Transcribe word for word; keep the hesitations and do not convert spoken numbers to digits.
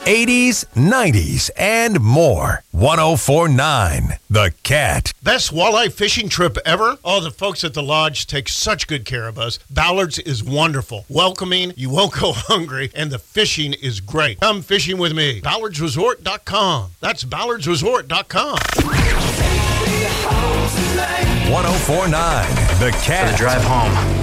eighties, nineties, and more. one oh four point nine The Cat. Best walleye fishing trip ever? Oh, the folks at the lodge take such good care of us. Ballard's is wonderful, welcoming, you won't go hungry, and the fishing is great. Come fishing with me. Ballards Resort dot com. That's Ballards Resort dot com. one oh four point nine The Cat. For the drive home.